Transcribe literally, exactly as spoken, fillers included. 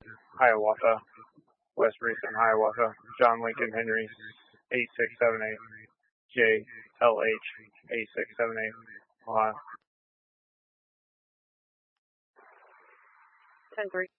Hiawatha, West Recent, Hiawatha, John Lincoln Henry, eight six seven eight, J L H, eight six seven eight, Ohio. ten three.